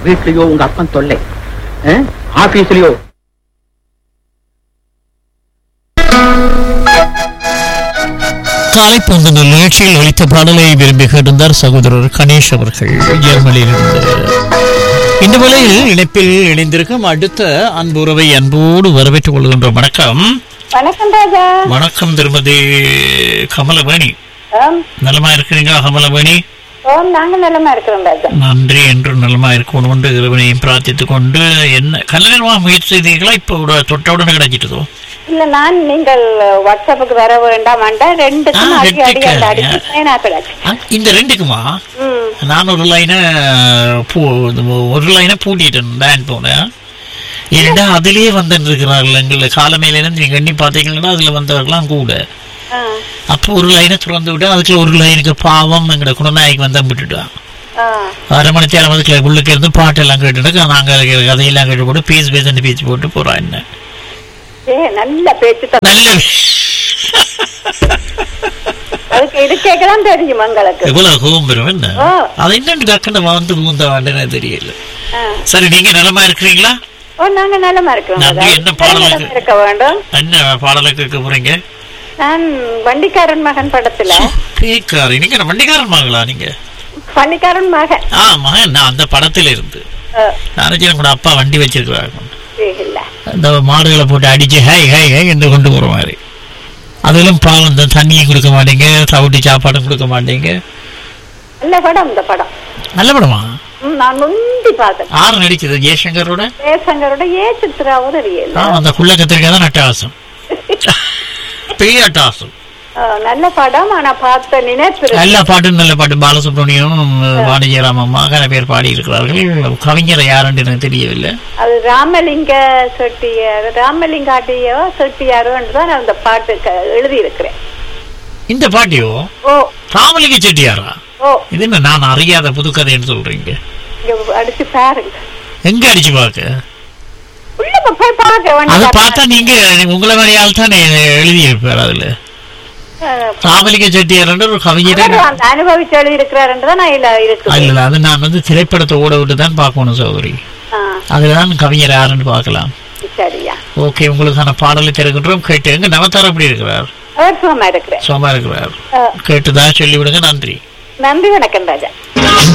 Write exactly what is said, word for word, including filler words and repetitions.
வீட்லயோ உங்க அப்பன் தொல்லை, ஆபீஸ்லயோ காலை பொழுது நிகழ்ச்சியில் ஒலித்த பாடலை விரும்பி கேட்டிருந்தார் சகோதரர் கணேஷ் அவர்கள் ஜெர்மனியிலிருந்து. இந்த வேளையில் இணைப்பில் இணைந்திருக்கும் அடுத்த அன்புறவை அன்போடு வரவேற்றுக் கொள்கின்றோம். வணக்கம். வணக்கம் ராஜா. வணக்கம் திருமதி கமலவேணி. நலமா இருக்கிறீங்களா கமலவேணி? நாங்க நலமா இருக்கிறோம் ராஜா. நன்றி. என்று நலமா இருக்கணும் என்று இறைவனையும் பிரார்த்தித்துக் கொண்டு என்ன கல்யாணமா முயற்சி செய்தீங்களா? இப்ப தொட்டவுடனே கிடைச்சிட்டதோ? இல்ல, நான் நீங்கள் வாட்ஸ்அப்புக்கு வர வேண்டாம் ரெண்டுக்கும் இந்த ரெண்டுக்குமா? நான் ஒரு லைனை ஒரு லைனை பூட்டிட்டேன் பேன் போனேன். ஏன்னா அதுலயே வந்துருக்கிறார்கள் எங்களை காலமையில நீங்க எண்ணி பாத்தீங்கன்னா அதுல வந்தவர்களாம் கூட. அப்போ ஒரு லைனை திறந்து விட்டா அதுக்குள்ள ஒரு லைனுக்கு பாவம் எங்கட குணநாயகி வந்தா விட்டுட்டான். அரை மணி நேரம் அதுக்குள்ள உள்ளுக்கு இருந்து பாட்டு எல்லாம் கேட்டுட்டு நாங்க கதையெல்லாம் கேட்டு போட்டு பேசி பேசி பேச்சு போட்டு போறோம். என்ன நல்ல பேச்சு, நல்ல அதுக்கு இது கேட்கலாம் தெரியும் உங்களுக்கு. எவ்வளவு கோபம் பெறும் என்ன? அது என்னன்னு டக்குன்னு வந்து பூந்த வாண்டனே தெரியல. சரி, நீங்க நலமா இருக்கிறீங்களா? நாங்க நலமா இருக்கிறோம். என்ன பாடலுக்கு இருக்க வேண்டும்? என்ன பாடலை கேட்க போறீங்க? நான் வண்டிக்காரன் மகன் படத்துல. நீங்க வண்டிக்காரன் மகளா? நீங்க வண்டிக்காரன் மகன்? ஆ மகன். நான் அந்த படத்துல இருந்து நானும் கூட அப்பா வண்டி வச்சிருக்கிறாங்க. இந்த மாடுகளை போட்டு அடிச்சு ஹை ஹை ஹை என்று கொண்டு போற மாதிரி. அதெல்லாம் பாவம், இந்த தண்ணியும் கொடுக்க மாட்டீங்க, சவுட்டி சாப்பாடும் கொடுக்க மாட்டீங்க. நல்ல படம் இந்த படம். நல்ல படமா? நான் முந்தி பார்த்தேன். ஆறு நடிச்சது ஜெயசங்கரோட ஜெயசங்கரோட ஏ சித்ராவும் தெரியல. அந்த குள்ள கத்திரிக்காய் தான் அட்டகாசம். பெரிய அட்டகாசம். நல்ல படம். ஆனா பார்த்த நினைப்பு நல்ல பாட்டு. நல்ல பாட்டு. பாலசுப்ரமணியம், வாணிஜராமம்மா கன பேர் பாடி இருக்கிறார்கள். கவிஞரை யாருன்னு எனக்கு தெரியவில்லை. அது ராமலிங்க செட்டியார், ராமலிங்காட்டியோ செட்டியாரோ தான் அந்த பாட்டு எழுதி இருக்கிறேன். இந்த பாட்டியோ? ஓ, ராமலிங்க செட்டியாரா? ஓ, இது என்ன நான் அறியாத புதுக்கதைன்னு சொல்றீங்க? அடிச்சு பாருங்க. எங்க அடிச்சு பாக்க? அது பார்த்தா நீங்க உங்களை மாதிரி ஆள் தான் எழுதி இருப்பார். அதுல ராமலிங்க செட்டியார் ஒரு கவிஞரை அனுபவிச்சு எழுதி இருக்கிறார். அது நான் வந்து திரைப்படத்தை ஓட விட்டு தான் பார்க்கணும் சௌகரி. அதுலதான் கவிஞர் யாருன்னு பார்க்கலாம். ஓகே, உங்களுக்கான பாடலை திறக்கின்றோம். கேட்டு எங்க நவத்தார் அப்படி இருக்கிறார்? சோமா இருக்கிறார். சோமா இருக்கிறார். கேட்டுதான் சொல்லிவிடுங்க. நன்றி. நன்றி. வணக்கம் ராஜா.